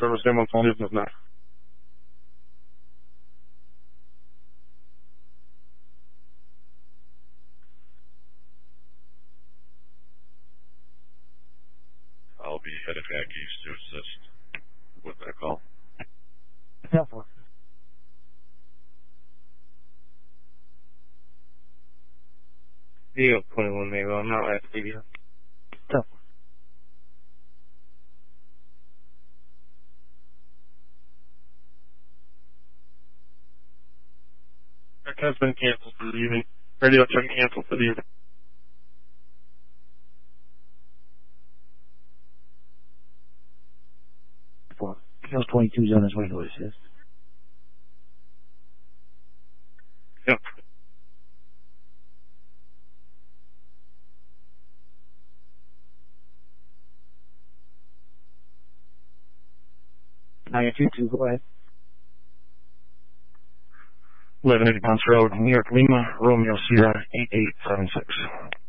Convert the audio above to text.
service demonstrative of that. I'll be headed back east to assist with that call. Yeah, for Deal 21 maybe. I'm not at the yet. tough. Check has been canceled for the evening. Radio check canceled for the evening. For Kills 22's on his way to assist. Yep. Now you're 2-2, go ahead. 1180 Ponce Road, New York, Lima, Romeo Sierra 8876.